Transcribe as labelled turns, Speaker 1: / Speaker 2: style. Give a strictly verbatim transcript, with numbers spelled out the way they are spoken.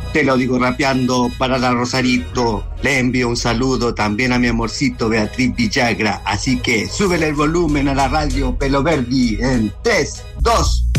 Speaker 1: Te lo digo rapeando para la Rosarito. Le envío un saludo también a mi amorcito Beatriz Villagra. Así que súbele el volumen a la radio Pelo Verdi en tres, dos,